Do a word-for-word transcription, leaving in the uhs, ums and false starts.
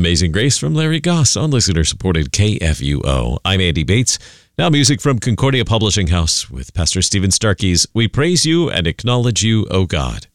Amazing Grace from Larry Goss on listener-supported K F U O. I'm Andy Bates. Now music from Concordia Publishing House with Pastor Stephen Starkey's We Praise You and Acknowledge You, O God.